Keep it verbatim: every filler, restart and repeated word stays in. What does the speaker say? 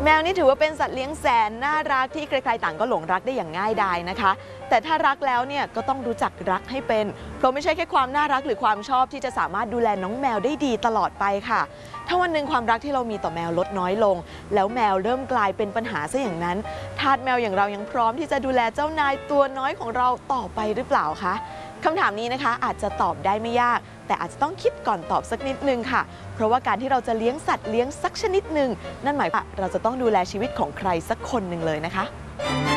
แมวนี่ถือว่าเป็นสัตว์เลี้ยงแสนน่ารักที่ใครๆต่างก็หลงรักได้อย่างง่ายดายนะคะแต่ถ้ารักแล้วเนี่ยก็ต้องรู้จักรักให้เป็นเพราะไม่ใช่แค่ความน่ารักหรือความชอบที่จะสามารถดูแลน้องแมวได้ดีตลอดไปค่ะถ้าวันหนึ่งความรักที่เรามีต่อแมวลดน้อยลงแล้วแมวเริ่มกลายเป็นปัญหาซะอย่างนั้นทาสแมวอย่างเรายังพร้อมที่จะดูแลเจ้านายตัวน้อยของเราต่อไปหรือเปล่าคะคำถามนี้นะคะอาจจะตอบได้ไม่ยากแต่อาจจะต้องคิดก่อนตอบสักนิดนึงค่ะเพราะว่าการที่เราจะเลี้ยงสัตว์เลี้ยงสักชนิดหนึ่งนั่นหมายความว่าเราจะต้องดูแลชีวิตของใครสักคนหนึ่งเลยนะคะ